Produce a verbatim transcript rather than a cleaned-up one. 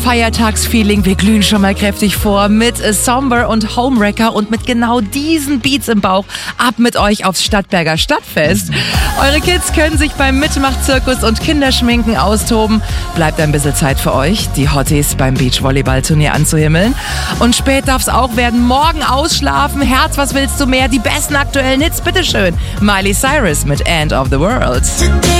Feiertagsfeeling. Wir glühen schon mal kräftig vor mit Somber und Homewrecker und mit genau diesen Beats im Bauch ab mit euch aufs Stadtberger Stadtfest. Eure Kids können sich beim Mitmachzirkus und Kinderschminken austoben. Bleibt ein bisschen Zeit für euch, die Hotties beim Beachvolleyballturnier anzuhimmeln. Und spät darf's auch werden. Morgen ausschlafen. Herz, was willst du mehr? Die besten aktuellen Hits, bitteschön. Miley Cyrus mit End of the World.